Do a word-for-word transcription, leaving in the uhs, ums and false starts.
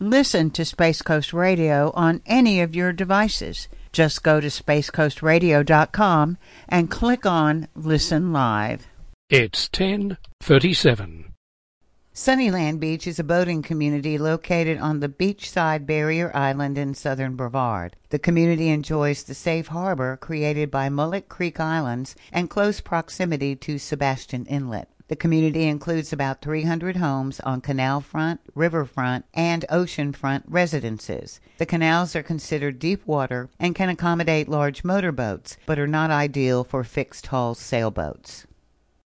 Listen to Space Coast Radio on any of your devices. Just go to space coast radio dot com and click on Listen Live. It's ten thirty-seven. Sunnyland Beach is a boating community located on the beachside barrier island in southern Brevard. The community enjoys the safe harbor created by Mullet Creek Islands and close proximity to Sebastian Inlet. The community includes about three hundred homes on canal-front, riverfront, and oceanfront residences. The canals are considered deep water and can accommodate large motorboats, but are not ideal for fixed-hull sailboats.